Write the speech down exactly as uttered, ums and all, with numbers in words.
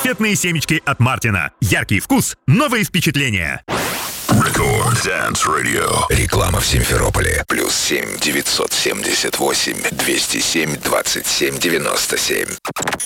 Кассетные семечки от Мартина. Яркий вкус, новые впечатления. Рекорд Dance Radio. Реклама в Симферополе. Плюс семь девятьсот семьдесят восемь двести семь двадцать семь девяносто семь.